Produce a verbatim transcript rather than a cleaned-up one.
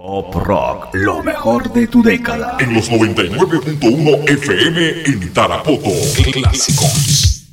Pop Rock, lo mejor de tu década. En los noventa y nueve punto uno F M en Tarapoto. Clásicos.